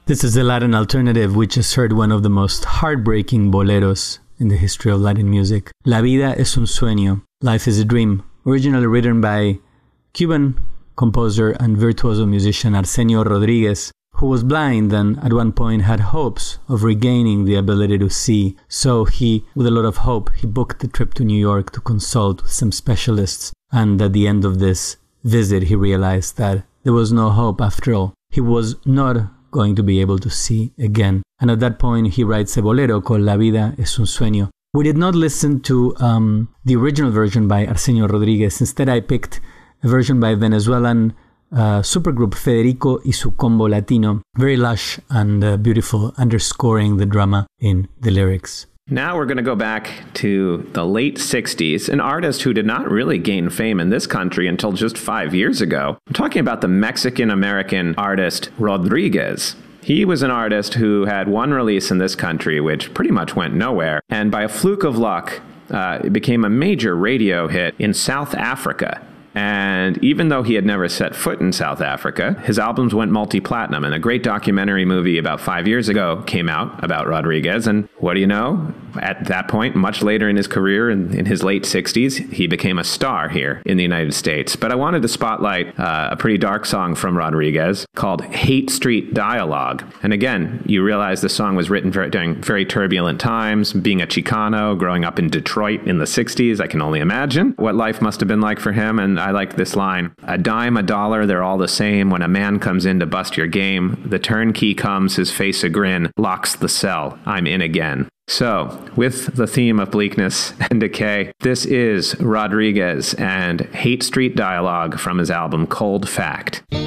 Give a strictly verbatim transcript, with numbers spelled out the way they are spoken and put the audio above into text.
This is the Latin alternative, which just heard one of the most heartbreaking boleros in the history of Latin music. La vida es un sueño, life is a dream, originally written by Cuban composer and virtuoso musician Arsenio Rodriguez, who was blind and at one point had hopes of regaining the ability to see. So he, with a lot of hope, he booked the trip to New York to consult with some specialists. And at the end of this visit, he realized that there was no hope after all. He was not going to be able to see again. And at that point, he writes a bolero called La vida es un sueño. We did not listen to um, the original version by Arsenio Rodriguez. Instead, I picked a version by Venezuelan uh, supergroup Federico y su Combo Latino. Very lush and uh, beautiful, underscoring the drama in the lyrics. Now we're going to go back to the late sixties, an artist who did not really gain fame in this country until just five years ago. I'm talking about the Mexican-American artist Rodriguez. He was an artist who had one release in this country, which pretty much went nowhere, and by a fluke of luck, uh, it became a major radio hit in South Africa. And even though he had never set foot in South Africa, his albums went multi-platinum. And a great documentary movie about five years ago came out about Rodriguez. And what do you know? At that point, much later in his career, in, in his late sixties, he became a star here in the United States. But I wanted to spotlight uh, a pretty dark song from Rodriguez called Hate Street Dialogue. And again, you realize the song was written very, during very turbulent times. Being a Chicano, growing up in Detroit in the sixties, I can only imagine what life must have been like for him. And I like this line. A dime, a dollar, they're all the same. When a man comes in to bust your game, the turnkey comes, his face a grin, locks the cell. I'm in again. So, with the theme of bleakness and decay, this is Rodriguez and Hate Street Dialogue from his album Cold Fact.